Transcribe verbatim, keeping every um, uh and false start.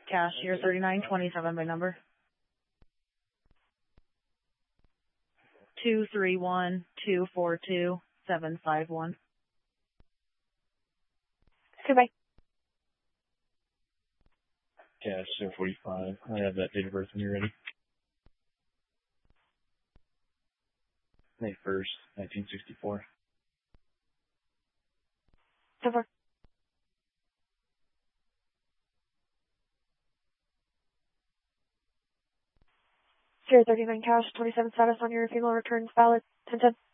Cash year thirty-nine twenty-seven by number. Two three one two four two seven five one. Goodbye. Cash zero forty-five. I have that date of birth when you're ready. May first, nineteen sixty-four. Over. Zero thirty-nine cash, twenty-seven status on your funeral returns valid. ten ten.